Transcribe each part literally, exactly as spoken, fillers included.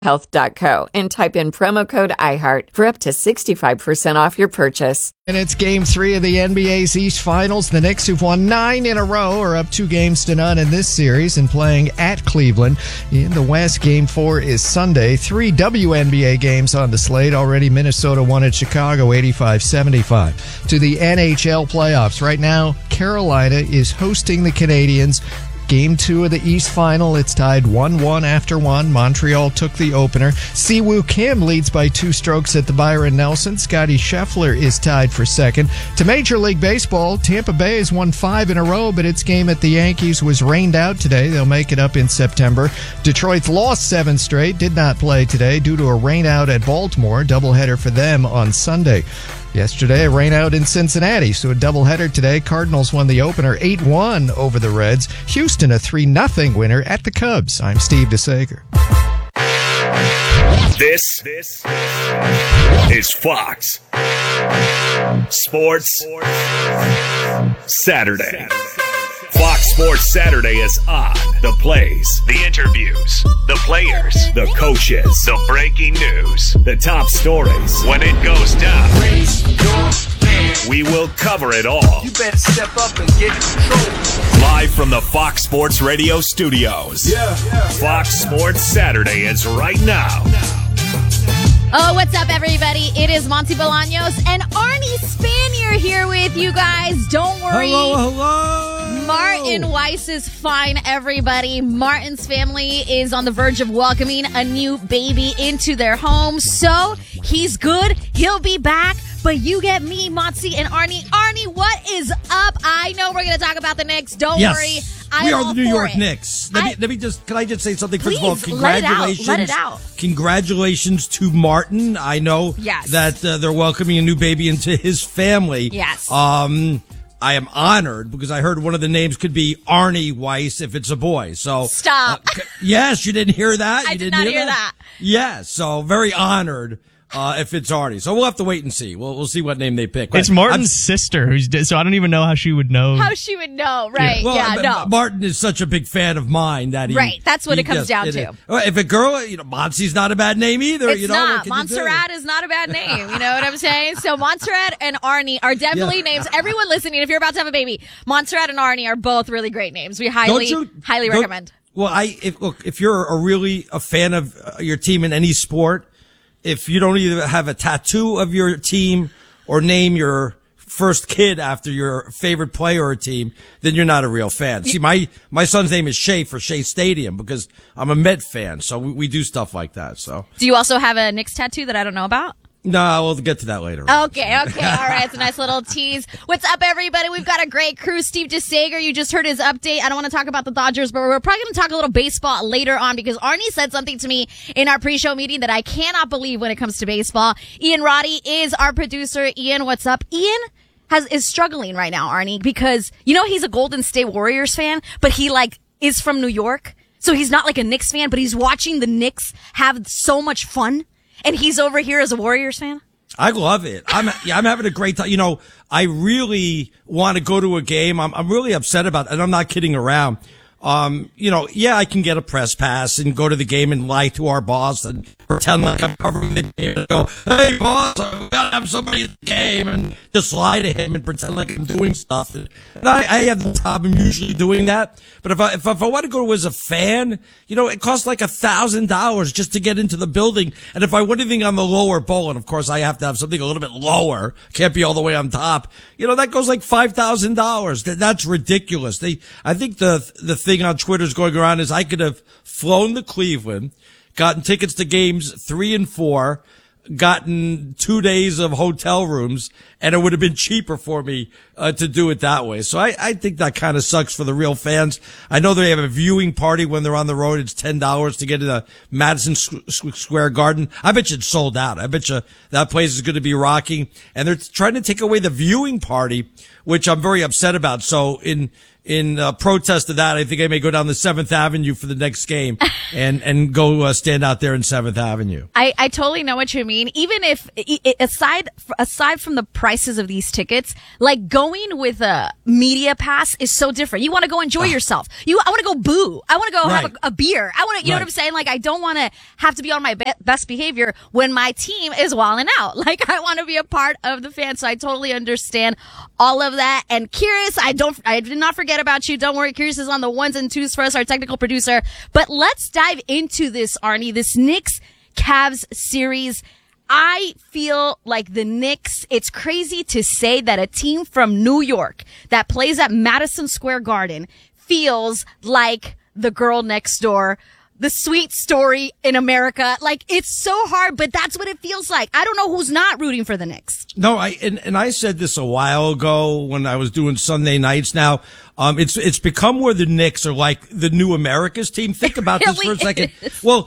health dot co and type in promo code iHeart for up to sixty-five percent off your purchase. And it's game three of the N B A's East Finals. The Knicks, who've won nine in a row, are up two games to none in this series and playing at Cleveland. In the West, game four is Sunday. Three W N B A games on the slate. Already Minnesota won at Chicago eighty-five seventy-five. To the N H L playoffs. Right now, Carolina is hosting the Canadiens. Game two of the East Final. It's tied one one after one. Montreal took the opener. Siwoo Kim leads by two strokes at the Byron Nelson. Scotty Scheffler is tied for second. To Major League Baseball, Tampa Bay has won five in a row, but its game at the Yankees was rained out today. They'll make it up in September. Detroit's lost seven straight, did not play today due to a rain out at Baltimore. Doubleheader for them on Sunday. Yesterday, a rain out in Cincinnati, so a doubleheader today. Cardinals won the opener eight one over the Reds. Houston, a three nothing winner at the Cubs. I'm Steve DeSager. This, this is Fox Sports Saturday. Fox Sports Saturday is on. The plays, the interviews, the players, the coaches, the breaking news, the top stories. When it goes down, we will cover it all. You better step up and get control. Live from the Fox Sports Radio studios. Yeah, yeah. Fox Sports Saturday is right now. Oh, what's up, everybody? It is Monty Bolaños and Arnie Spanier here with you guys. Don't worry. Hello, hello. Martin Weiss is fine, everybody. Martin's family is on the verge of welcoming a new baby into their home, so he's good. He'll be back. But you get me, Motzi and Arnie. Arnie, what is up? I know we're going to talk about the Knicks. Don't yes. worry. I'm we are all the New for York it. Knicks. Let, I, me, let me just, can I just say something? Please, First of all, congratulations. Let it out. Let it out. Congratulations to Martin. I know yes. that uh, they're welcoming a new baby into his family. Yes. Um, I am honored because I heard one of the names could be Arnie Weiss if it's a boy. So Stop. Uh, yes, you didn't hear that? I you did didn't not hear, hear that? that. Yes, so very honored. Uh, if it's Arnie. So we'll have to wait and see. We'll we'll see what name they pick. It's I, Martin's I'm, sister, who's so I don't even know how she would know. How she would know, right? Yeah, well, yeah uh, no. Martin is such a big fan of mine that he... Right, that's what he it comes just, down it, to. It, if a girl, you know, Monsi's not a bad name either. It's you know, not. What Montserrat is not a bad name. You know what I'm saying? So Montserrat and Arnie are definitely yeah. names. Everyone listening, if you're about to have a baby, Montserrat and Arnie are both really great names. We highly, you, highly recommend. Well, I if look if you're a really a fan of uh, your team in any sport, if you don't either have a tattoo of your team or name your first kid after your favorite player or team, then you're not a real fan. See, my, my son's name is Shea for Shea Stadium because I'm a Met fan. So we, we do stuff like that. So do you also have a Knicks tattoo that I don't know about? No, we'll get to that later. Okay, okay, all right. It's a nice little tease. What's up, everybody? We've got a great crew. Steve DeSager, you just heard his update. I don't want to talk about the Dodgers, but we're probably going to talk a little baseball later on because Arnie said something to me in our pre-show meeting that I cannot believe when it comes to baseball. Ian Roddy is our producer. Ian, what's up? Ian has is struggling right now, Arnie, because, you know, he's a Golden State Warriors fan, but he, like, is from New York. So he's not like a Knicks fan, but he's watching the Knicks have so much fun. And he's over here as a Warriors fan? I love it. I'm yeah, I'm having a great time. You know, I really want to go to a game. I'm I'm really upset about it, and I'm not kidding around. Um, you know, yeah, I can get a press pass and go to the game and lie to our boss and pretend like I'm covering the game and go, hey, boss, I gotta have somebody at the game, and just lie to him and pretend like I'm doing stuff. And I, I have no problem usually doing that. But if I, if, if I want to go as a fan, you know, it costs like a thousand dollars just to get into the building. And if I want anything on the lower bowl, and of course I have to have something a little bit lower, can't be all the way on top, you know, that goes like five thousand dollars. That, that's ridiculous. They, I think the, the thing on Twitter is going around is I could have flown to Cleveland, gotten tickets to games three and four, gotten two days of hotel rooms, and it would have been cheaper for me uh, to do it that way. So I, I think that kind of sucks for the real fans. I know they have a viewing party when they're on the road. It's ten dollars to get into Madison Square Garden. I bet you it's sold out. I bet you that place is going to be rocking. And they're trying to take away the viewing party, which I'm very upset about. So in in uh, protest of that, I think I may go down the seventh Avenue for the next game and, and go uh, stand out there in seventh Avenue. I, I totally know what you mean. Even if, aside, aside from the prices of these tickets, like going with a media pass is so different. You want to go enjoy yourself. You, I want to go boo. I want to go Right. have a, a beer. I want to, you know Right. what I'm saying? Like, I don't want to have to be on my be- best behavior when my team is walling out. Like, I want to be a part of the fans. So I totally understand all of that. And Curious, I don't, I did not forget about you. Don't worry. Curious is on the ones and twos for us, our technical producer. But let's dive into this, Arnie, this Knicks Cavs series. I feel like the Knicks, it's crazy to say that a team from New York that plays at Madison Square Garden feels like the girl next door, the sweet story in America. Like, it's so hard, but that's what it feels like. I don't know who's not rooting for the Knicks. No, I and, and I said this a while ago when I was doing Sunday nights. Now, um, it's it's become where the Knicks are like the new America's team. Think about this for a second. Well,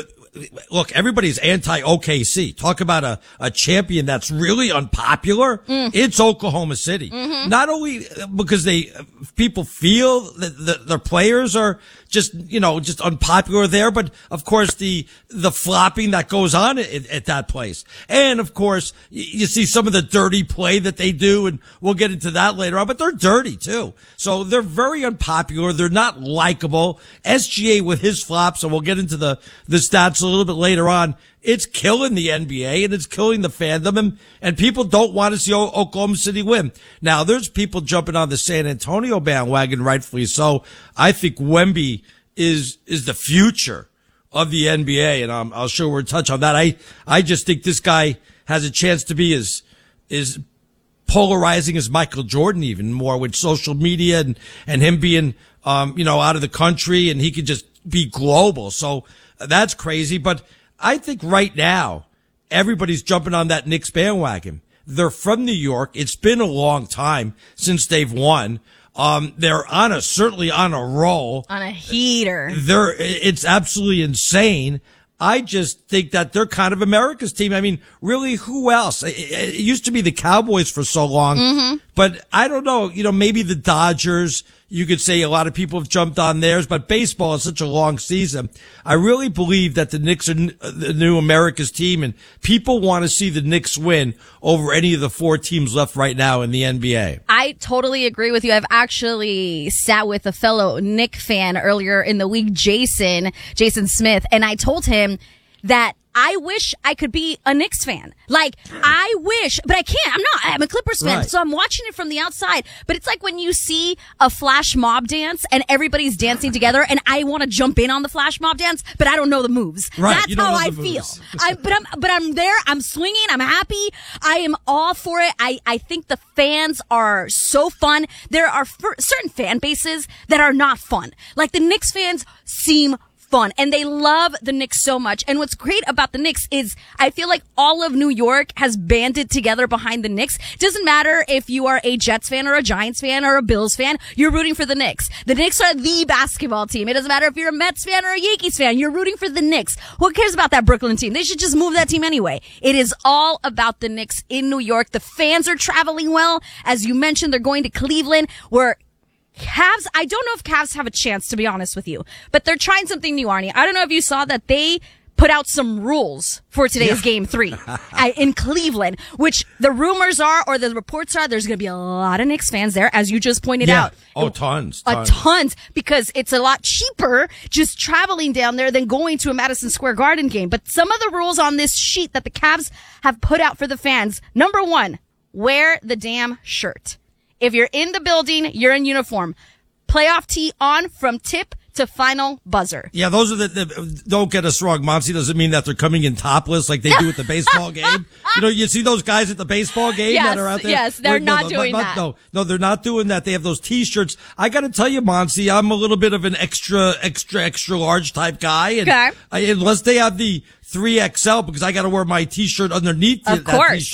look, everybody's anti-O K C. Talk about a, a champion that's really unpopular. Mm. It's Oklahoma City. Mm-hmm. Not only because they people feel that the, their players are just, you know, just unpopular there, but of course the the flopping that goes on at, at that place. And of course, you see some of the dirty play that they do, and we'll get into that later on, but they're dirty too. So they're very unpopular. They're not likable. S G A with his flops, and we'll get into the, the stats a little bit later on. It's killing the N B A and it's killing the fandom, and, and people don't want to see o- Oklahoma City win. Now, there's people jumping on the San Antonio bandwagon, rightfully so. I think Wemby is, is the future of the N B A, and um, I'll sure we'll touch on that. I, I just think this guy has a chance to be as, as polarizing as Michael Jordan, even more with social media and, and him being, um, you know, out of the country, and he could just be global. So that's crazy. But I think right now, everybody's jumping on that Knicks bandwagon. They're from New York. It's been a long time since they've won. Um, they're on a, certainly on a roll. On a heater. They're, it's absolutely insane. I just think that they're kind of America's team. I mean, really, who else? It, it used to be the Cowboys for so long, mm-hmm. but I don't know, you know, maybe the Dodgers. You could say a lot of people have jumped on theirs, but baseball is such a long season. I really believe that the Knicks are n- the new America's team, and people want to see the Knicks win over any of the four teams left right now in the N B A. I totally agree with you. I've actually sat with a fellow Knick fan earlier in the week, Jason, Jason Smith, and I told him that I wish I could be a Knicks fan. Like, I wish, but I can't. I'm not. I'm a Clippers fan, Right. so I'm watching it from the outside. But it's like when you see a flash mob dance and everybody's dancing together, and I want to jump in on the flash mob dance, but I don't know the moves. Right, That's you don't how know I the feel. moves. I, but I'm, but I'm there. I'm swinging. I'm happy. I am all for it. I, I think the fans are so fun. There are f- certain fan bases that are not fun. Like the Knicks fans seem fun, and they love the Knicks so much. And what's great about the Knicks is I feel like all of New York has banded together behind the Knicks. Doesn't matter if you are a Jets fan or a Giants fan or a Bills fan, you're rooting for the Knicks. The Knicks are the basketball team. It doesn't matter if you're a Mets fan or a Yankees fan, you're rooting for the Knicks. Who cares about that Brooklyn team? They should just move that team anyway. It is all about the Knicks in New York. The fans are traveling well. As you mentioned, they're going to Cleveland, where Cavs, I don't know if Cavs have a chance, to be honest with you, but they're trying something new, Arnie. I don't know if you saw that they put out some rules for today's yeah. game three uh, in Cleveland, which the rumors are, or the reports are, there's going to be a lot of Knicks fans there, as you just pointed yeah. out. Oh, tons, a tons. tons, because it's a lot cheaper just traveling down there than going to a Madison Square Garden game. But some of the rules on this sheet that the Cavs have put out for the fans. Number one, wear the damn shirt. If you're in the building, you're in uniform. Playoff tee on from tip to final buzzer. Yeah, those are the, the don't get us wrong. Monty doesn't mean that they're coming in topless like they do at the baseball game. You know, you see those guys at the baseball game yes, that are out there. Yes, they're no, not no, doing no, that. No, no, they're not doing that. They have those T-shirts. I got to tell you, Monty, I'm a little bit of an extra, extra, extra large type guy. And okay. I, unless they have the three X L, because I got to wear my T-shirt underneath of that course. T-shirt.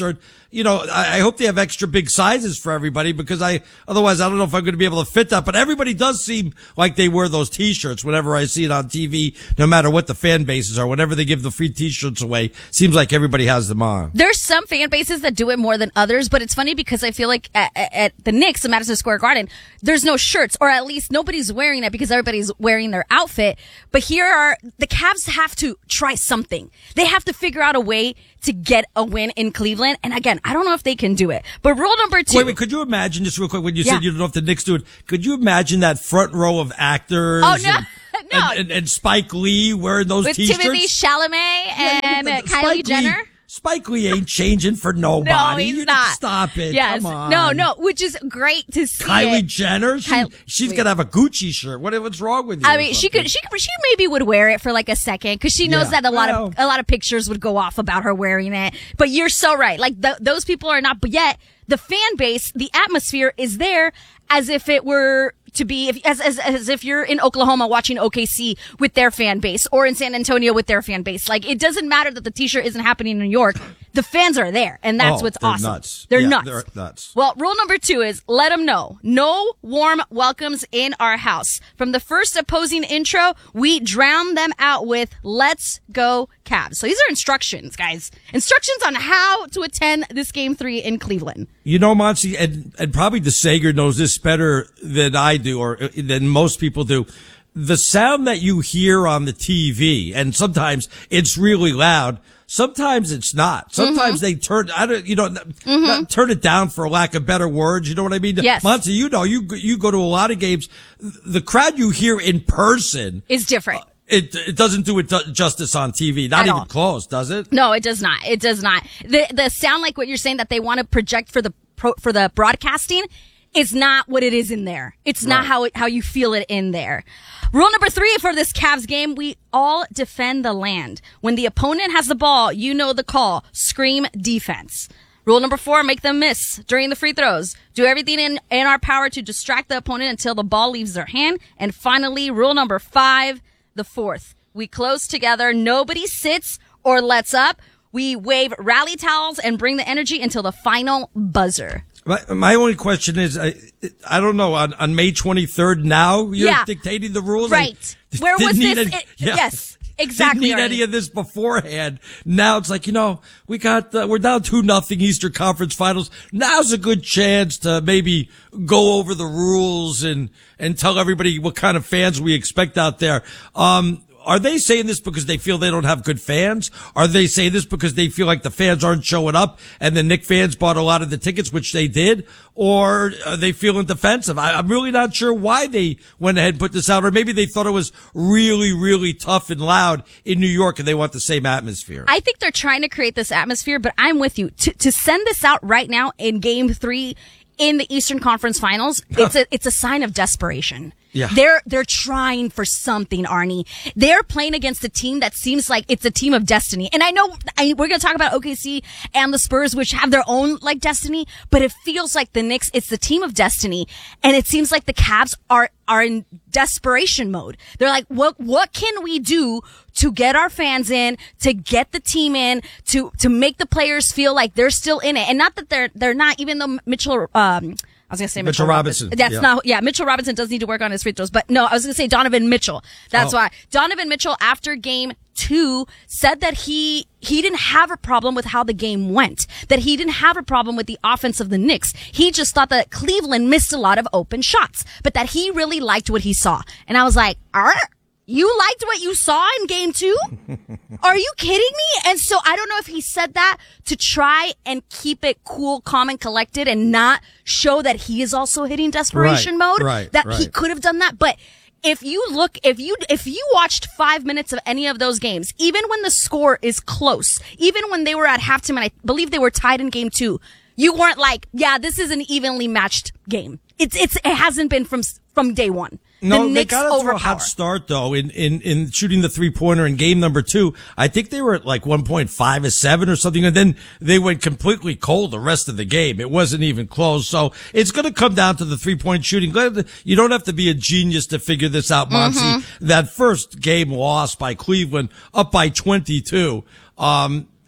you know, I, I hope they have extra big sizes for everybody because I, otherwise I don't know if I'm going to be able to fit that. But everybody does seem like they wear those t-shirts whenever I see it on T V, no matter what the fan bases are. Whenever they give the free t-shirts away, seems like everybody has them on. There's some fan bases that do it more than others, but it's funny because I feel like at, at the Knicks in Madison Square Garden, there's no shirts, or at least nobody's wearing it because everybody's wearing their outfit. But here are, the Cavs have to try something. They have to figure out a way to get a win in Cleveland. And again, I don't know if they can do it. But rule number two. Wait, wait, could you imagine, just real quick, when you Yeah. said you don't know if the Knicks do it, could you imagine that front row of actors? Oh, no. And, No. And, and, and Spike Lee wearing those With t-shirts? Timothy Chalamet and Yeah, Kylie Spike Jenner. Lee, Spike Lee ain't changing for nobody. No, he's You not. Stop it. Yes. Come on. No, no, which is great to see. Kylie it. Jenner? She, Kylie- she's going to have a Gucci shirt. What, what's wrong with you? I or mean, she something? could, she could, she maybe would wear it for like a second because she knows Yeah. that a lot Well. of, a lot of pictures would go off about her wearing it. But you're so right. Like th- those people are not, but yet the fan base, the atmosphere is there as if it were to be, if, as, as, as if you're in Oklahoma watching O K C with their fan base or in San Antonio with their fan base. Like it doesn't matter that the t-shirt isn't happening in New York. The fans are there and that's Oh, what's they're awesome. nuts. They're Yeah, nuts. they're nuts. Well, rule number two is let them know. No warm welcomes in our house. From the first opposing intro, we drown them out with let's go Cavs. So these are instructions, guys. Instructions on how to attend this game three in Cleveland. You know, Monty, and, and probably DeSager knows this better than I do or than most people do. The sound that you hear on the T V, and sometimes it's really loud, sometimes it's not. Sometimes Mm-hmm. they turn, I don't, you know, mm-hmm. not turn it down for lack of better words. You know what I mean? Yes. Monty, you know, you, you go to a lot of games. The crowd you hear in person, Is different. it, it doesn't do it justice on T V. Not At even all. close, does it? No, it does not. It does not. The the sound like what you're saying that they want to project for the pro, for the broadcasting is not what it is in there. It's not Right. how it, how you feel it in there. Rule number three for this Cavs game, we all defend the land. When the opponent has the ball, you know the call. Scream defense. Rule number four, make them miss during the free throws. Do everything in, in our power to distract the opponent until the ball leaves their hand. And finally, rule number five, the fourth. We close together. Nobody sits or lets up. We wave rally towels and bring the energy until the final buzzer. My, my only question is, I, I don't know, on, on May twenty-third now, you're Yeah. dictating the rules? Right. I Where was didn't need this? any- It- yes, exactly, Didn't need Artie. any of this beforehand. Now it's like, you know, we got, uh, we're down two nothing Eastern Conference Finals. Now's a good chance to maybe go over the rules and, and tell everybody what kind of fans we expect out there. Um, Are they saying this because they feel they don't have good fans? Are they saying this because they feel like the fans aren't showing up and the Knick fans bought a lot of the tickets, which they did? Or are they feeling defensive? I, I'm really not sure why they went ahead and put this out. Or maybe they thought it was really, really tough and loud in New York and they want the same atmosphere. I think they're trying to create this atmosphere, but I'm with you. To, to send this out right now in game three in the Eastern Conference Finals, it's a, it's a sign of desperation. Yeah. They're, they're trying for something, Arnie. They're playing against a team that seems like it's a team of destiny. And I know I, we're going to talk about O K C and the Spurs, which have their own like destiny, but it feels like the Knicks, it's the team of destiny. And it seems like the Cavs are, are in desperation mode. They're like, what, what can we do to get our fans in, to get the team in, to, to make the players feel like they're still in it? And not that they're, they're not, even though Mitchell, um, I was going to say Mitchell, Mitchell Robinson. That's Yeah. not, yeah, Mitchell Robinson does need to work on his free throws, but no, I was going to say Donovan Mitchell. That's Oh. why. Donovan Mitchell, after game two, said that he, he didn't have a problem with how the game went, that he didn't have a problem with the offense of the Knicks. He just thought that Cleveland missed a lot of open shots, but that he really liked what he saw. And I was like, "Arr, you liked what you saw in game two? Are you kidding me?" And so I don't know if he said that to try and keep it cool, calm, and collected and not show that he is also hitting desperation Right, mode. right, that he right. could have done that. But if you look, if you, if you watched five minutes of any of those games, even when the score is close, even when they were at halftime, and I believe they were tied in game two, you weren't like, yeah, this is an evenly matched game. It's, it's, it hasn't been from, from day one. No, the they Knicks got off to a overpower. hot start though in, in, in shooting the three pointer in game number two. I think they were at like one point five or seven or something. And then they went completely cold the rest of the game. It wasn't even close. So it's going to come down to the three point shooting. You don't have to be a genius to figure this out, Monty. Mm-hmm. That first game loss by Cleveland up by twenty-two. Um,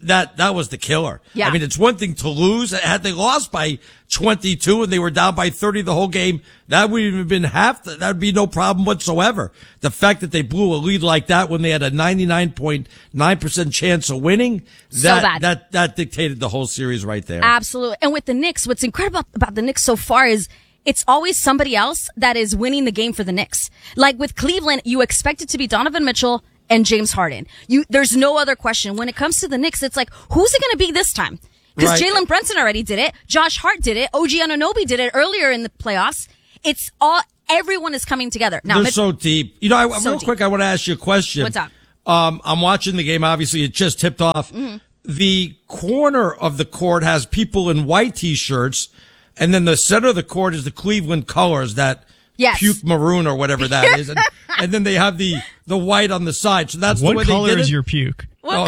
that that was the killer. Yeah. I mean, it's one thing to lose. Had they lost by twenty-two and they were down by thirty the whole game, that would have been half. That would be no problem whatsoever. The fact that they blew a lead like that when they had a ninety-nine point nine percent chance of winning, So that, bad. that, that dictated the whole series right there. Absolutely. And with the Knicks, what's incredible about the Knicks so far is it's always somebody else that is winning the game for the Knicks. Like with Cleveland, you expect it to be Donovan Mitchell and James Harden. You, there's no other question. When it comes to the Knicks, it's like, who's it going to be this time? Because Right. Jalen Brunson already did it. Josh Hart did it. O G Anunoby did it earlier in the playoffs. It's all, everyone is coming together. Now, They're Mitch- so deep. You know, I, So real deep. quick, I want to ask you a question. What's up? Um, I'm watching the game. Obviously, it just tipped off. Mm-hmm. The corner of the court has people in white T-shirts, and then the center of the court is the Cleveland colors, that Yes. puke maroon or whatever that is, and, and then they have the the white on the side. So that's the way What they color did is it. your puke? Oh,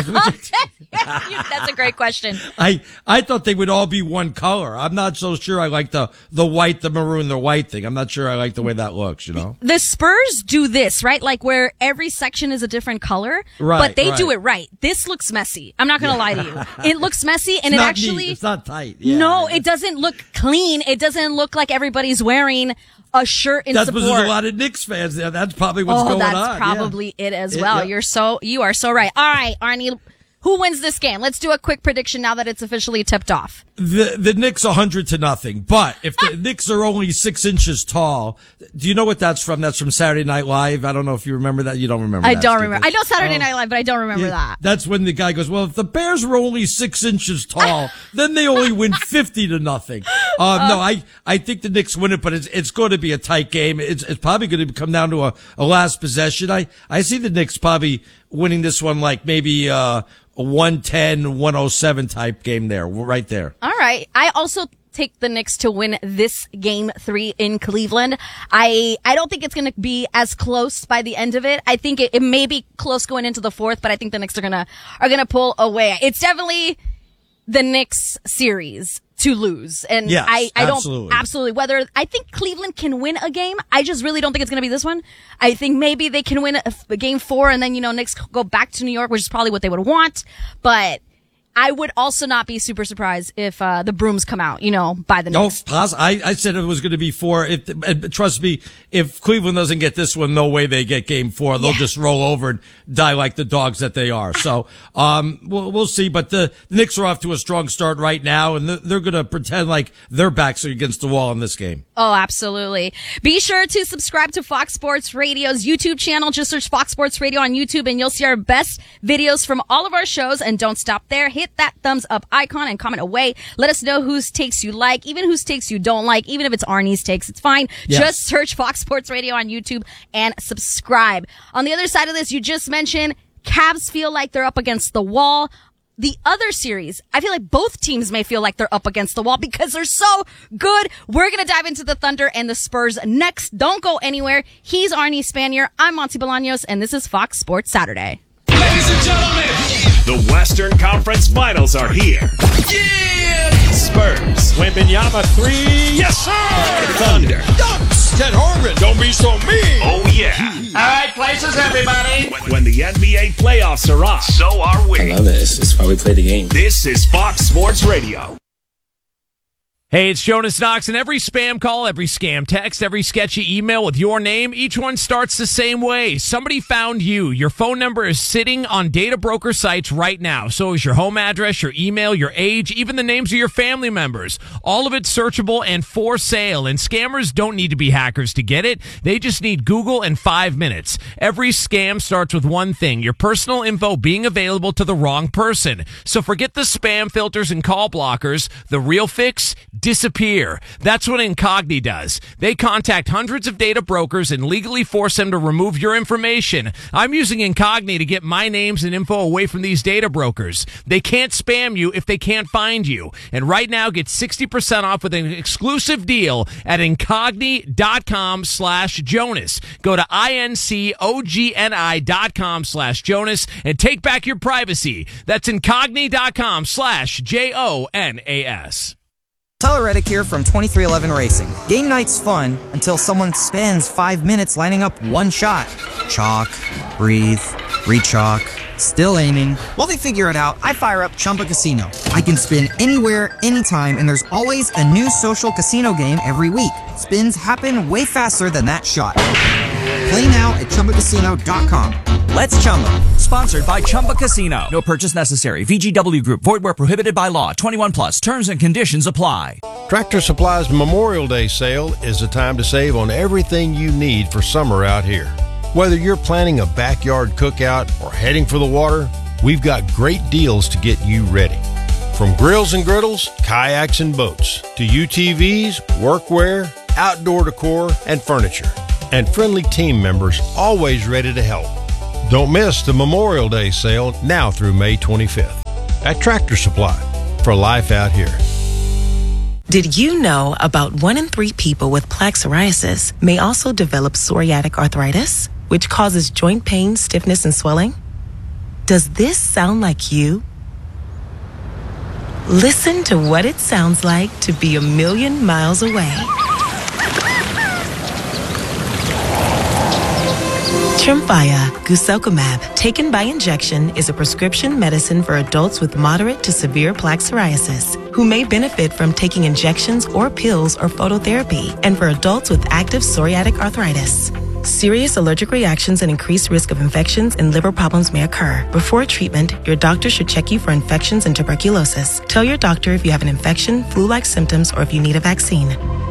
That's a great question. I I thought they would all be one color. I'm not so sure. I like the the white, the maroon, the white thing. I'm not sure I like the way that looks. You know. The Spurs do this, right? Like where every section is a different color, Right, but they do right. it right. This looks messy. I'm not going to lie to you. It looks messy and It's it not actually, neat. It's not tight. Yeah. no, it doesn't look clean. It doesn't look like everybody's wearing a shirt in That's support. because there's a lot of Knicks fans there. That's probably what's oh, going that's on. Yeah. probably it as Yeah, well. yeah. You're so, you are so right. All right, Arnie, who wins this game? Let's do a quick prediction now that it's officially tipped off. The the Knicks a hundred to nothing. But if the Knicks are only six inches tall, do you know what that's from? That's from Saturday Night Live. I don't know if you remember that. You don't remember. I that, don't Steve. remember. I know Saturday Oh. Night Live, but I don't remember Yeah, that. That's when the guy goes, well, if the Bears were only six inches tall, then they only win fifty to nothing. Um, no, I, I think the Knicks win it, but it's, it's going to be a tight game. It's, it's probably going to come down to a, a last possession. I, I see the Knicks probably winning this one like maybe, uh, a one ten, one oh seven type game there, right there. All right. I also take the Knicks to win this game three in Cleveland. I, I don't think it's going to be as close by the end of it. I think it, it may be close going into the fourth, but I think the Knicks are going to, are going to pull away. It's definitely the Knicks series to lose. And Yes, I, I don't absolutely. absolutely whether I think Cleveland can win a game. I just really don't think it's going to be this one. I think maybe they can win a, a game four and then, you know, Knicks go back to New York, which is probably what they would want. But I would also not be super surprised if uh, the brooms come out, you know, by the No, Knicks. pos- I, I said it was going to be four. If, and trust me, if Cleveland doesn't get this one, no way they get game four. They'll Yeah. just roll over and die like the dogs that they are. So, um, we'll, we'll see. But the, the Knicks are off to a strong start right now, and they're, they're going to pretend like their backs are against the wall in this game. Oh, absolutely. Be sure to subscribe to Fox Sports Radio's YouTube channel. Just search Fox Sports Radio on YouTube and you'll see our best videos from all of our shows. And don't stop there. Hit that thumbs up icon and comment away. Let us know whose takes you like, even whose takes you don't like, even if it's Arnie's takes, it's fine. Yes. Just search Fox Sports Radio on YouTube and subscribe. On the other side of this, you just mentioned Cavs feel like they're up against the wall. The other series, I feel like both teams may feel like they're up against the wall because they're so good. We're going to dive into the Thunder and the Spurs next. Don't go anywhere. He's Arnie Spanier. I'm Monty Bolaños, and this is Fox Sports Saturday. Ladies and gentlemen, the Western Conference Finals are here. Yeah! Spurs. Wembanyama three. Yes, sir! Thunder. Dunks. Ted Harmon. Don't be so mean. Oh, yeah. All right, places, everybody. When, when the N B A playoffs are on, so are we. I love it. It's, it's why we play the game. This is Fox Sports Radio. Hey, it's Jonas Knox, and every spam call, every scam text, every sketchy email with your name, each one starts the same way. Somebody found you. Your phone number is sitting on data broker sites right now. So is your home address, your email, your age, even the names of your family members. All of it searchable and for sale. And scammers don't need to be hackers to get it. They just need Google and five minutes. Every scam starts with one thing, your personal info being available to the wrong person. So forget the spam filters and call blockers. The real fix, disappear. That's what Incogni does. They contact hundreds of data brokers and legally force them to remove your information. I'm using Incogni to get my names and info away from these data brokers. They can't spam you if they can't find you. And right now, get sixty percent off with an exclusive deal at Incogni.com slash Jonas. Go to I-N-C-O-G-N-I dot com slash Jonas and take back your privacy. That's Incogni.com slash J O N A S. Tyler Reddick here from twenty-three eleven Racing. Game night's fun until someone spends five minutes lining up one shot. Chalk, breathe, re-chalk, Still aiming. While they figure it out, I fire up Chumba Casino. I can spin anywhere, anytime, and there's always a new social casino game every week. Spins happen way faster than that shot. Play now at Chumba Casino dot com. Let's Chumba. Sponsored by Chumba Casino. No purchase necessary. V G W Group. Void where prohibited by law. twenty-one plus. Terms and conditions apply. Tractor Supply's Memorial Day sale is a time to save on everything you need for summer out here. Whether you're planning a backyard cookout or heading for the water, we've got great deals to get you ready. From grills and griddles, kayaks and boats, to U T Vs, workwear, outdoor decor, and furniture. And friendly team members always ready to help. Don't miss the Memorial Day sale now through May twenty-fifth at Tractor Supply, for life out here. Did you know about one in three people with plaque psoriasis may also develop psoriatic arthritis, which causes joint pain, stiffness, and swelling? Does this sound like you? Listen to what it sounds like to be a million miles away. Tremfya guselkumab, taken by injection, is a prescription medicine for adults with moderate to severe plaque psoriasis who may benefit from taking injections or pills or phototherapy, and for adults with active psoriatic arthritis. Serious allergic reactions and increased risk of infections and liver problems may occur. Before treatment, your doctor should check you for infections and tuberculosis. Tell your doctor if you have an infection, flu-like symptoms, or if you need a vaccine.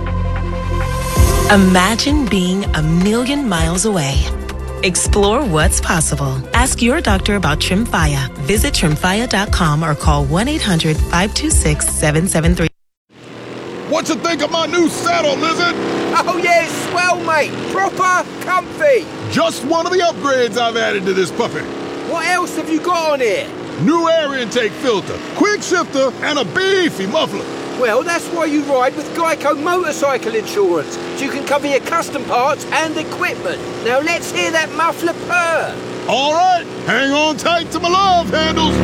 Imagine being a million miles away. Explore what's possible. Ask your doctor about Tremfya. Visit Tremfya dot com or call one eight hundred five two six seven seven three. What you think of my new saddle, Lizard? Oh yeah, it's swell, mate. Proper comfy. Just one of the upgrades I've added to this puppy. What else have you got on here? New air intake filter, quick shifter, and a beefy muffler. Well, that's why you ride with Geico Motorcycle Insurance, so you can cover your custom parts and equipment. Now let's hear that muffler purr. All right, hang on tight to my love handles.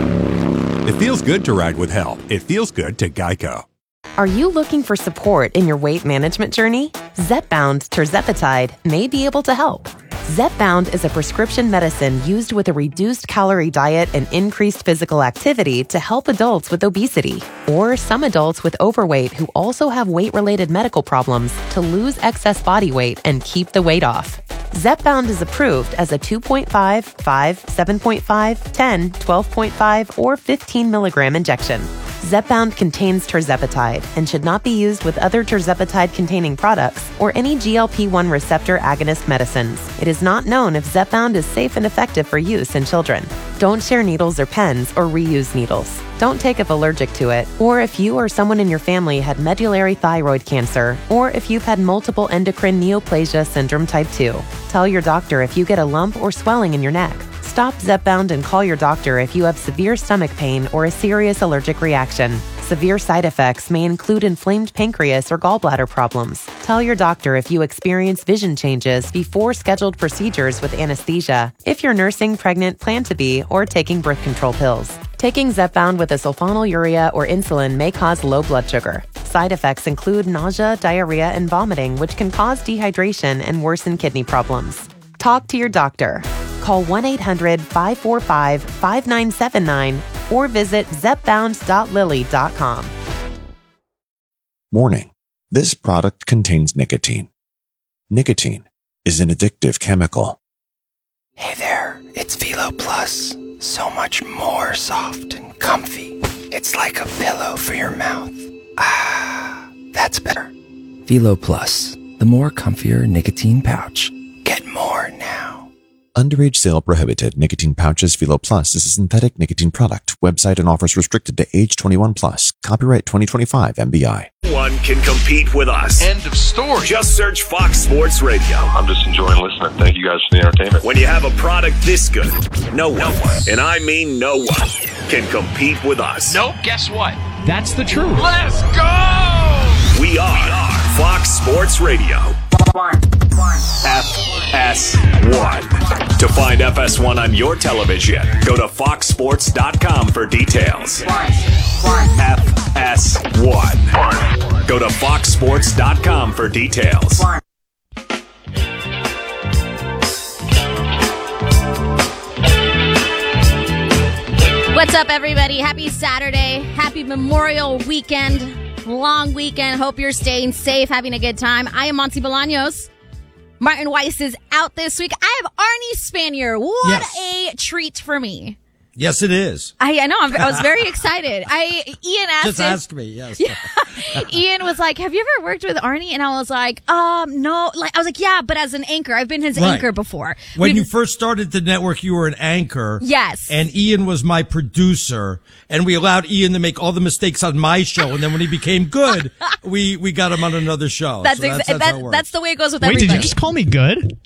It feels good to ride with help. It feels good to Geico. Are you looking for support in your weight management journey? Zepbound tirzepatide may be able to help. Zepbound is a prescription medicine used with a reduced calorie diet and increased physical activity to help adults with obesity, or some adults with overweight who also have weight-related medical problems to lose excess body weight and keep the weight off. Zepbound is approved as a two point five, five, seven point five, ten, twelve point five, or fifteen milligram injection. Zepbound contains tirzepatide and should not be used with other tirzepatide-containing products or any G L P one receptor agonist medicines. It is not known if Zepbound is safe and effective for use in children. Don't share needles or pens or reuse needles. Don't take if allergic to it, or if you or someone in your family had medullary thyroid cancer, or if you've had multiple endocrine neoplasia syndrome type two. Tell your doctor if you get a lump or swelling in your neck. Stop Zepbound and call your doctor if you have severe stomach pain or a serious allergic reaction. Severe side effects may include inflamed pancreas or gallbladder problems. Tell your doctor if you experience vision changes before scheduled procedures with anesthesia, if you're nursing, pregnant, plan to be, or taking birth control pills. Taking Zepbound with a sulfonylurea or insulin may cause low blood sugar. Side effects include nausea, diarrhea, and vomiting, which can cause dehydration and worsen kidney problems. Talk to your doctor. Call one eight hundred five four five five nine seven nine or visit zepbound dot lilly dot com. Warning: this product contains nicotine. Nicotine is an addictive chemical. Hey there, it's Velo Plus. So much more soft and comfy. It's like a pillow for your mouth. Ah, that's better. Velo Plus, the more comfier nicotine pouch. Get more now. Underage sale prohibited. Nicotine pouches. Velo Plus is a synthetic nicotine product. Website and offers restricted to age twenty-one plus. Copyright twenty twenty-five M B I. One can compete with us. End of story. Just search Fox Sports Radio. I'm just enjoying listening. Thank you guys for the entertainment. When you have a product this good, no one, and I mean no one, can compete with us. Nope, guess what? That's the truth. Let's go! We are, we are Fox Sports Radio. One. F S one. To find F S one on your television, go to fox sports dot com for details. F S one. Go to fox sports dot com for details. What's up, everybody? Happy Saturday. Happy Memorial Weekend. Long weekend. Hope you're staying safe, having a good time. I am Monty Bolaños. Martin Weiss is out this week. I have Arnie Spanier. What Yes. a treat for me. Yes, it is. I, I know. I'm, I was very excited. I Ian asked Just if- ask me. Yes. Ian was like, have you ever worked with Arnie? And I was like, um, no. Like, I was like, yeah, but as an anchor. I've been his Right. anchor before. When We've- you first started the network, you were an anchor. Yes. And Ian was my producer, and we allowed Ian to make all the mistakes on my show. And then when he became good, we, we got him on another show. That's, So exa- that's, that's, that- how it works. that's the way it goes with Wait, everybody. did you just call me good?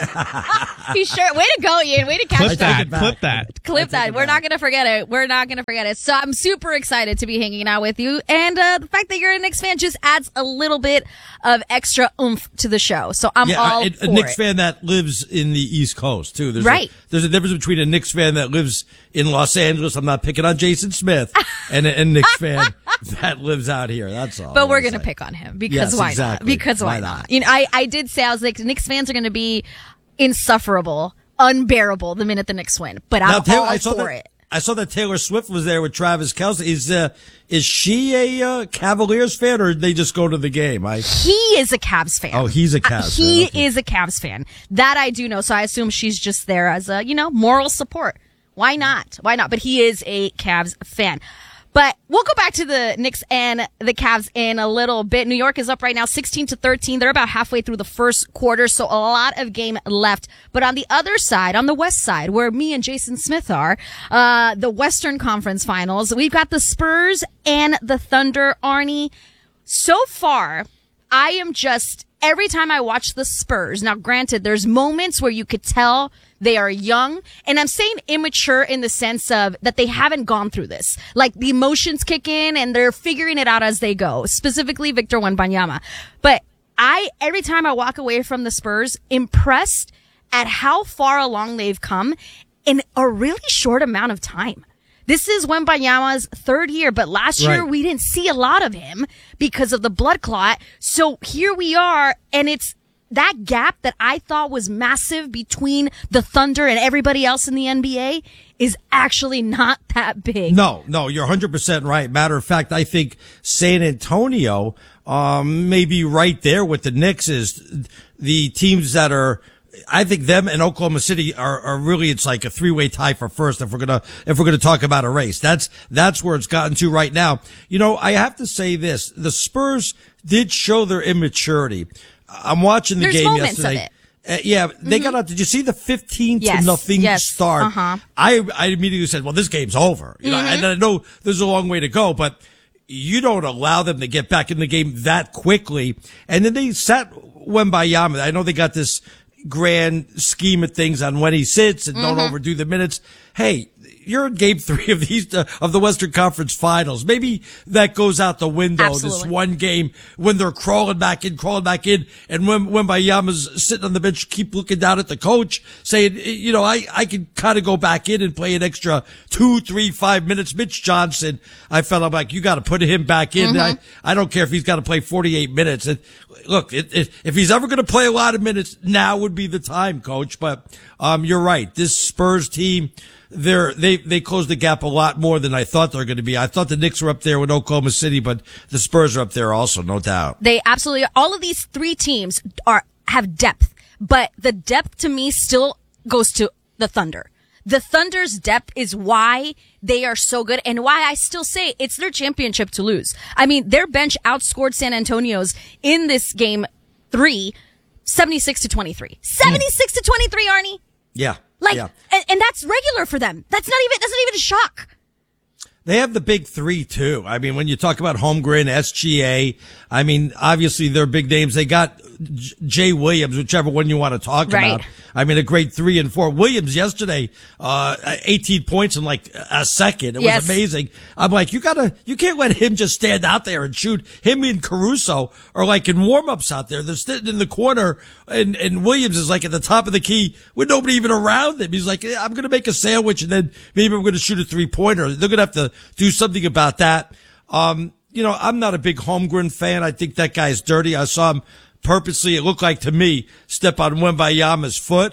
He's sure. Way to go, Ian. Way to catch Clip that. Clip that. Clip that. We're not going to forget it. We're not going to forget it. So I'm super excited to be hanging out with you. And uh, the fact that you're a Knicks fan just adds a little bit of extra oomph to the show. So I'm yeah, all a, for a Knicks it. fan that lives in the East Coast, too. There's Right. A, there's a difference between a Knicks fan that lives in Los Angeles. I'm not picking on Jason Smith. and a, a Knicks fan that lives out here. That's all. But we're going to pick on him because Yes, why exactly. not? Because why, Why not? not? You know, I, I did say, I was like, Knicks fans are going to be insufferable, unbearable the minute the Knicks win. But Now, I'm Taylor, all I saw for that, it. I saw that Taylor Swift was there with Travis Kelce. Is uh, is she a uh, Cavaliers fan, or did they just go to the game? I He is a Cavs fan. Oh, he's a Uh, Cavs He fan. Okay. is a Cavs fan. That I do know. So I assume she's just there as a, you know, moral support. Why not? Why not? But he is a Cavs fan. But we'll go back to the Knicks and the Cavs in a little bit. New York is up right now sixteen to thirteen. They're about halfway through the first quarter, so a lot of game left. But on the other side, on the west side, where me and Jason Smith are, uh, the Western Conference Finals, we've got the Spurs and the Thunder. Arnie, so far, I am just, every time I watch the Spurs, now granted, there's moments where you could tell they are young, and I'm saying immature in the sense of that they haven't gone through this. Like the emotions kick in and they're figuring it out as they go, specifically Victor Wembanyama. But I, every time I walk away from the Spurs, impressed at how far along they've come in a really short amount of time. This is Wembanyama's third year, but last year Right. we didn't see a lot of him because of the blood clot. So here we are, and it's that gap that I thought was massive between the Thunder and everybody else in the N B A is actually not that big. No, no, you're one hundred percent right. Matter of fact, I think San Antonio um, may be right there with the Knicks is the teams that are. I think them and Oklahoma City are, are really, it's like a three-way tie for first if we're gonna, if we're gonna talk about a race. That's, that's where it's gotten to right now. You know, I have to say this, the Spurs did show their immaturity. I'm watching the There's game moments of yesterday. it. Uh, yeah, they got out. Did you see the fifteen to Yes, nothing yes, start? uh-huh. I, I immediately said, well, this game's over. You know, Mhm. and I know there's a long way to go, but you don't allow them to get back in the game that quickly. And then they sat Wembanyama. I know they got this grand scheme of things on when he sits and don't Mhm. overdo the minutes. Hey, you're in game three of these, uh, of the Western Conference Finals. Maybe that goes out the window. This Absolutely. one game when they're crawling back in, crawling back in, and when when Wembanyama's sitting on the bench, keep looking down at the coach, saying, you know, I I can kind of go back in and play an extra two, three, five minutes. Mitch Johnson, I felt like you got to put him back in. Mhm. I I don't care if he's got to play forty-eight minutes. And look, it, it, if he's ever going to play a lot of minutes, now would be the time, coach. But um, you're right. This Spurs team. They're, they, they closed the gap a lot more than I thought they were going to be. I thought the Knicks were up there with Oklahoma City, but the Spurs are up there also, no doubt. They absolutely, all of these three teams are, have depth, but the depth to me still goes to the Thunder. The Thunder's depth is why they are so good and why I still say it's their championship to lose. I mean, their bench outscored San Antonio's in this game three, seventy-six to twenty-three. seventy-six to twenty-three, Arnie. Yeah. Like, yeah. and, and that's regular for them. That's not even, that's not even a shock. They have the big three too. I mean, when you talk about Holmgren, S G A, I mean, obviously they're big names. They got J- Jay Williams, whichever one you want to talk Right. about. I mean, a great three and four. Williams yesterday, uh, eighteen points in like a second. It Yes. was amazing. I'm like, you gotta, you can't let him just stand out there and shoot. Him and Caruso are like in warm-ups out there. They're sitting in the corner and, and Williams is like at the top of the key with nobody even around him. He's like, I'm going to make a sandwich and then maybe I'm going to shoot a three-pointer. They're going to have to do something about that. Um, you know, I'm not a big Holmgren fan. I think that guy's dirty. I saw him purposely, it looked like to me, step on Wembanyama's foot.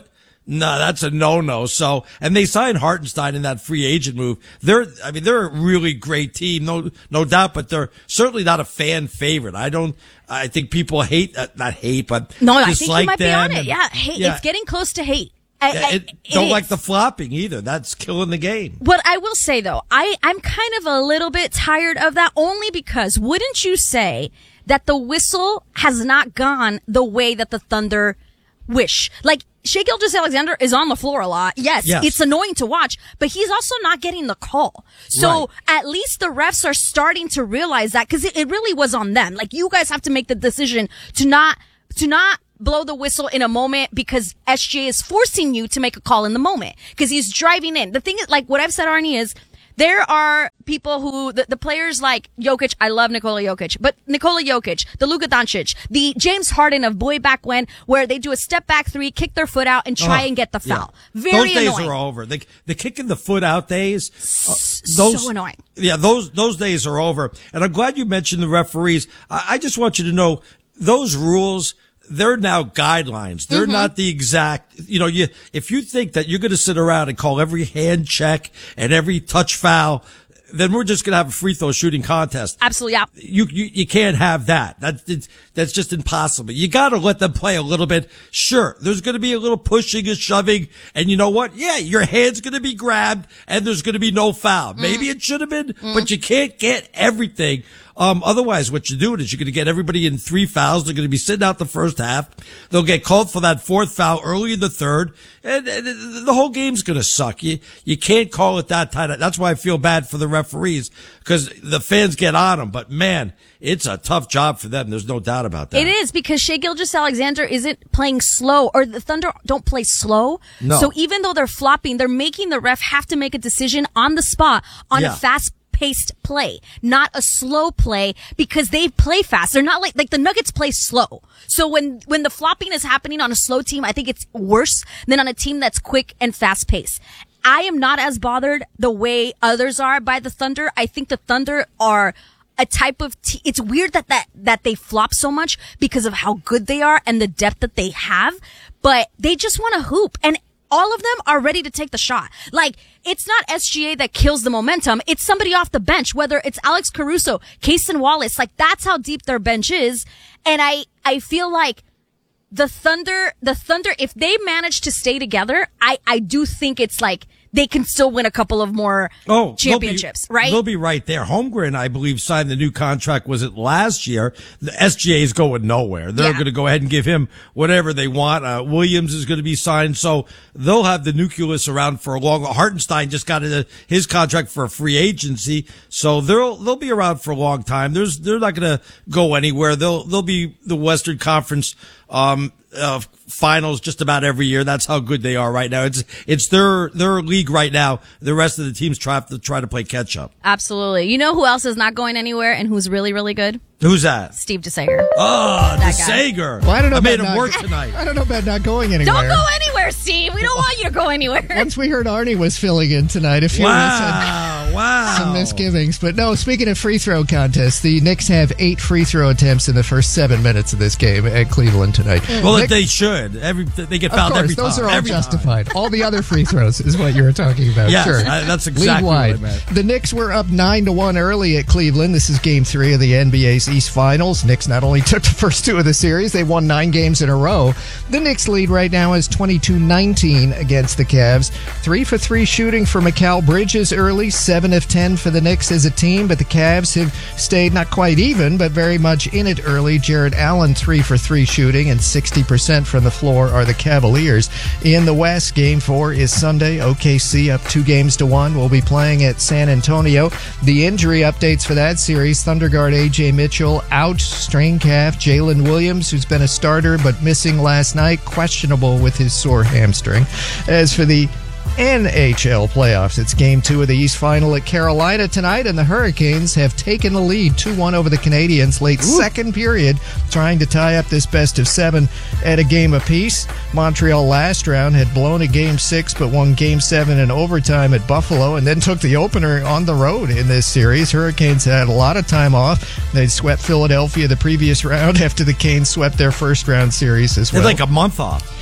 No, that's a no-no. So, and they signed Hartenstein in that free agent move. They're, I mean, they're a really great team, no, no doubt, but they're certainly not a fan favorite. I don't, I think people hate, uh, not hate, but no, I think you might them be on it. and, Yeah, hate, yeah. It's getting close to hate. I, Yeah, I, it, it don't is. like the flopping either. That's killing the game. What I will say though, I, I'm kind of a little bit tired of that only because wouldn't you say that the whistle has not gone the way that the Thunder wish? Like, Shai Gilgeous-Alexander is on the floor a lot. Yes, Yes. it's annoying to watch, but he's also not getting the call. So Right. at least the refs are starting to realize that because it, it really was on them. Like, you guys have to make the decision to not, to not blow the whistle in a moment because S G A is forcing you to make a call in the moment because he's driving in. The thing is, like what I've said, Arnie, is there are people who, the, the players like Jokic, I love Nikola Jokic, but Nikola Jokic, the Luka Doncic, the James Harden of boy back when, where they do a step back three, kick their foot out and try Oh, and get the yeah. foul. Very those days annoying. are over. The, the kicking the foot out days, uh, those, so annoying. Yeah, those those days are over. And I'm glad you mentioned the referees. I, I just want you to know those rules. They're now guidelines. They're Mm-hmm. not the exact, you know, you, if you think that you're going to sit around and call every hand check and every touch foul, then we're just going to have a free throw shooting contest. Absolutely, yeah. You, you, you can't have that. That, it's, that's just impossible. You got to let them play a little bit. Sure, there's going to be a little pushing and shoving. And you know what? Yeah, your hand's going to be grabbed and there's going to be no foul. Mm. Maybe it should have been, but you can't get everything. Um, otherwise what you're doing is you're going to get everybody in three fouls. They're going to be sitting out the first half. They'll get called for that fourth foul early in the third. And, and the whole game's going to suck. You, you can't call it that tight. That's why I feel bad for the referees because the fans get on them. But man, it's a tough job for them. There's no doubt about that. It is because Shai Gilgeous-Alexander isn't playing slow, or the Thunder don't play slow. No. So even though they're flopping, they're making the ref have to make a decision on the spot on Yeah. a fast paced play, not a slow play because they play fast. They're not like, like the Nuggets play slow. So when, when the flopping is happening on a slow team, I think it's worse than on a team that's quick and fast paced. I am not as bothered the way others are by the Thunder. I think the Thunder are a type of te- it's weird that, that, that they flop so much because of how good they are and the depth that they have, but they just want to hoop. And all of them are ready to take the shot. Like, it's not S G A that kills the momentum. It's somebody off the bench, whether it's Alex Caruso, Cason Wallace. Like, that's how deep their bench is. And I, I feel like the Thunder, the Thunder, if they manage to stay together, I, I do think it's like, they can still win a couple of more Oh, championships, they'll be, right? They'll be right there. Holmgren, I believe, signed the new contract. Was it last year? The S G A is going nowhere. They're Yeah. going to go ahead and give him whatever they want. Uh, Williams is going to be signed, so they'll have the nucleus around for a long. Hartenstein just got a, his contract for a free agency, so they'll they'll be around for a long time. There's they're not going to go anywhere. They'll they'll be the Western Conference um uh, finals just about every year. That's how good they are right now. It's it's their their league right now. The rest of the teams try to try to play catch up. Absolutely. You know who else is not going anywhere and who's really, really good? Who's that? Steve DeSager. Oh, That guy. DeSager. Well, I don't know I made about him not- work tonight. I don't know about not going anywhere. Don't go anywhere, Steve. We don't want you to go anywhere. Once we heard Arnie was filling in tonight, a few of us had Wow, wow. some misgivings. But no, speaking of free throw contests, the Knicks have eight free throw attempts in the first seven minutes of this game at Cleveland tonight. Well, Nick- they should. Every they get of fouled course, every those time. are all Every time. justified. All the other free throws is what you were talking about. Yes, sure. I- that's exactly what I League-wide. meant. The Knicks were up nine to one early at Cleveland. This is Game Three of the N B A's East Finals. Knicks not only took the first two of the series, they won nine games in a row. The Knicks lead right now is twenty-two nineteen against the Cavs. Three for three shooting for Mikal Bridges early, seven of ten for the Knicks as a team, but the Cavs have stayed not quite even, but very much in it early. Jared Allen three for three shooting, and sixty percent from the floor are the Cavaliers. In the West, Game Four is Sunday. O K C up two games to one. Will be playing at San Antonio. The injury updates for that series: Thunder guard A J Mitchell out, strained calf. Jalen Williams, who's been a starter but missing last night, questionable with his sore hamstring. As for the N H L playoffs, it's game two of the East Final at Carolina tonight, and the Hurricanes have taken the lead two one over the Canadiens late Ooh. second period, trying to tie up this best of seven at a game apiece. Montreal last round had blown a game six but won game seven in overtime at Buffalo, and then took the opener on the road in this series. Hurricanes had a lot of time off. They'd swept Philadelphia the previous round after the Canes swept their first round series as They well. had like a month off.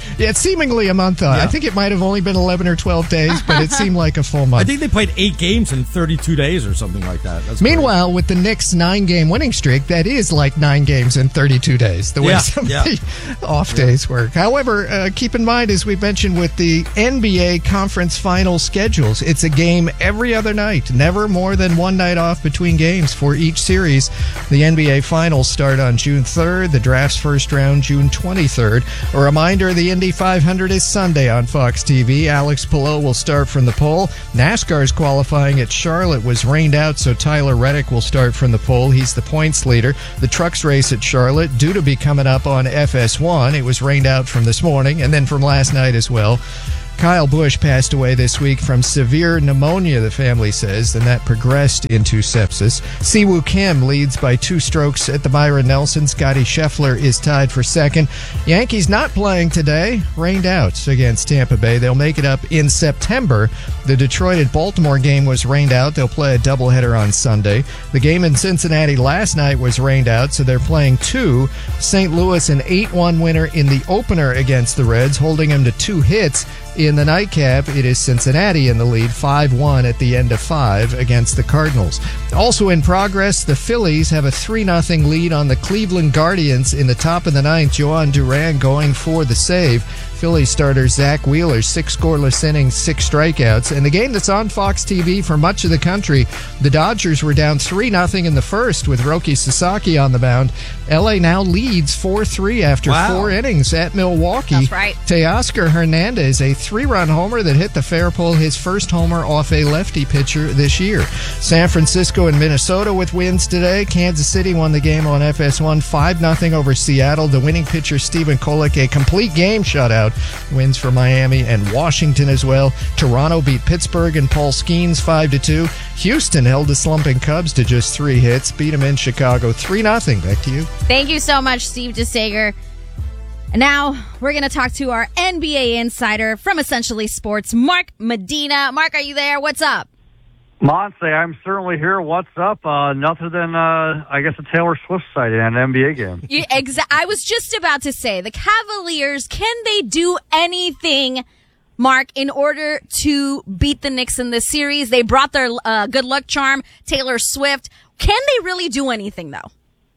Yeah, it's seemingly a month. Uh, Yeah. I think it might have only been eleven or twelve days, but it seemed like a full month. I think they played eight games in thirty-two days or something like that. That's Meanwhile, with the Knicks' nine-game winning streak, that is like nine games in thirty-two days, the way Yeah, some yeah. of the off days work. However, uh, keep in mind, as we mentioned with the N B A conference final schedules, it's a game every other night, never more than one night off between games for each series. The N B A finals start on June third, the draft's first round June twenty-third. A reminder, the Indy five hundred is Sunday on Fox T V. Alex Palou will start from the pole. NASCAR's qualifying at Charlotte was rained out, so Tyler Reddick will start from the pole. He's the points leader. The trucks race at Charlotte due to be coming up on F S one. It was rained out from this morning and then from last night as well. Kyle Busch passed away this week from severe pneumonia, the family says, and that progressed into sepsis. Siwoo Kim leads by two strokes at the Byron Nelson. Scotty Scheffler is tied for second. Yankees not playing today, rained out against Tampa Bay. They'll make it up in September. The Detroit at Baltimore game was rained out. They'll play a doubleheader on Sunday. The game in Cincinnati last night was rained out, so they're playing two. Saint Louis an eight one winner in the opener against the Reds, holding them to two hits. In the nightcap, it is Cincinnati in the lead, five one at the end of five against the Cardinals. Also in progress, the Phillies have a three nothing lead on the Cleveland Guardians in the top of the ninth. Joan Duran going for the save. Phillies starter Zach Wheeler, six scoreless innings, six strikeouts. And the game that's on Fox T V for much of the country, the Dodgers were down three nothing in the first with Roki Sasaki on the mound. L A now leads four three after Wow. four innings at Milwaukee. That's right. Teoscar Hernandez, a three-run homer that hit the fair pole, his first homer off a lefty pitcher this year. San Francisco and Minnesota with wins today. Kansas City won the game on F S one five nothing over Seattle. The winning pitcher, Stephen Kolek, a complete game shutout. Wins for Miami and Washington as well. Toronto beat Pittsburgh and Paul Skeens five to two. Houston held the slumping Cubs to just three hits. Beat them in Chicago three nothing. Back to you. Thank you so much, Steve DeSager. And now we're going to talk to our N B A insider from Essentially Sports, Mark Medina. Mark, are you there? What's up? Monse, I'm certainly here. What's up? Uh, nothing than, uh, I guess, a Taylor Swift sighting at an N B A game. You, exa- I was just about to say, the Cavaliers, can they do anything, Mark, in order to beat the Knicks in this series? They brought their uh, good luck charm, Taylor Swift. Can they really do anything, though?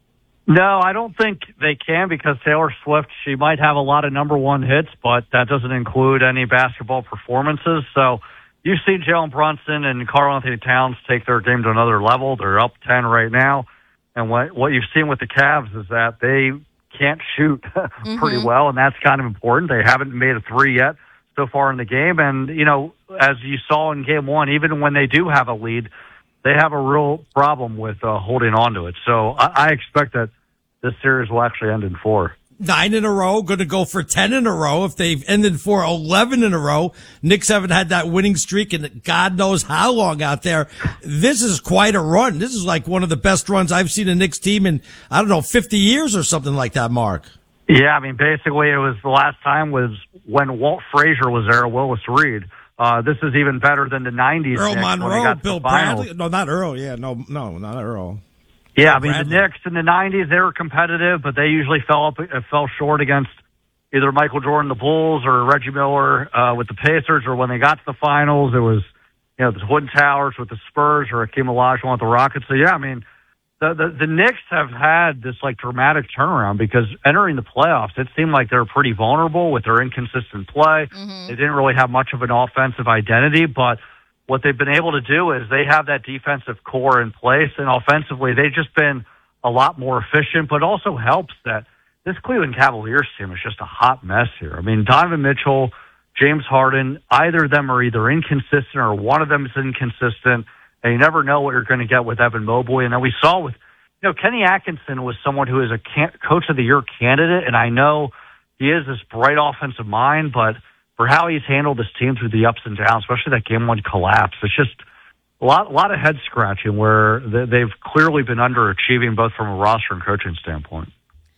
No, I don't think they can because Taylor Swift, she might have a lot of number one hits, but that doesn't include any basketball performances. So you've seen Jalen Brunson and Karl Anthony Towns take their game to another level. They're up ten right now. And what, what you've seen with the Cavs is that they can't shoot mm-hmm. pretty well, and that's kind of important. They haven't made a three yet so far in the game. And, you know, as you saw in game one, even when they do have a lead, they have a real problem with uh, holding on to it. So I, I expect that this series will actually end in four. Nine in a row, going to go for ten in a row. If they've ended for eleven in a row, Knicks haven't had that winning streak in God knows how long out there. This is quite a run. This is like one of the best runs I've seen a Knicks team in, I don't know, fifty years or something like that, Mark. Yeah, I mean, basically it was the last time was when Walt Frazier was there, Willis Reed. Uh, this is even better than the nineties. Earl Knicks Monroe, Bill Bradley. No, not Earl. Yeah, no, no, not Earl. Yeah, I mean, the Knicks in the nineties, they were competitive, but they usually fell up, uh, fell short against either Michael Jordan, the Bulls, or Reggie Miller uh, with the Pacers, or when they got to the finals, it was, you know, the Twin Towers with the Spurs or Hakeem Olajuwon with the Rockets. So, yeah, I mean, the, the, the Knicks have had this, like, dramatic turnaround because entering the playoffs, it seemed like they were pretty vulnerable with their inconsistent play. Mm-hmm. They didn't really have much of an offensive identity, but what they've been able to do is they have that defensive core in place, and offensively they've just been a lot more efficient, but also helps that this Cleveland Cavaliers team is just a hot mess here. I mean, Donovan Mitchell, James Harden, either of them are either inconsistent or one of them is inconsistent, and you never know what you're going to get with Evan Mobley. And then we saw with, you know, Kenny Atkinson was someone who is a can- Coach of the Year candidate, and I know he is this bright offensive mind, but for how he's handled his team through the ups and downs, especially that game one collapse, it's just a lot, a lot of head scratching where they've clearly been underachieving both from a roster and coaching standpoint.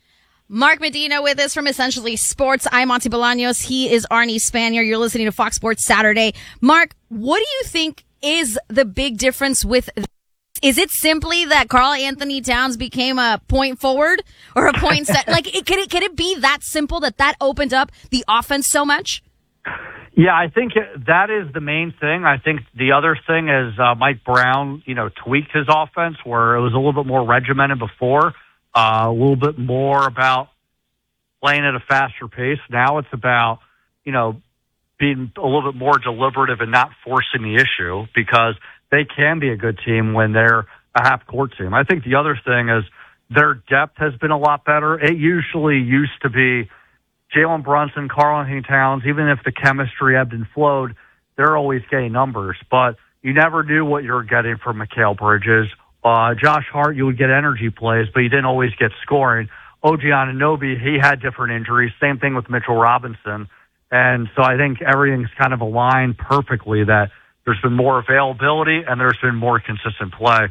Mark Medina with us from Essentially Sports. I'm Monty Bolaños. He is Arnie Spanier. You're listening to Fox Sports Saturday. Mark, what do you think is the big difference with this Is it simply that Karl Anthony Towns became a point forward or a point set? Like, it, could it could it be that simple that that opened up the offense so much? Yeah, I think that is the main thing. I think the other thing is uh, Mike Brown, you know, tweaked his offense where it was a little bit more regimented before, uh, a little bit more about playing at a faster pace. Now it's about, you know, being a little bit more deliberative and not forcing the issue, because they can be a good team when they're a half-court team. I think the other thing is their depth has been a lot better. It usually used to be Jalen Brunson, Karl Anthony Towns, even if the chemistry ebbed and flowed, they're always getting numbers. But you never knew what you were getting from Mikal Bridges. Uh, Josh Hart, you would get energy plays, but you didn't always get scoring. O G Anunoby, he had different injuries. Same thing with Mitchell Robinson. And so I think everything's kind of aligned perfectly that there's been more availability and there's been more consistent play.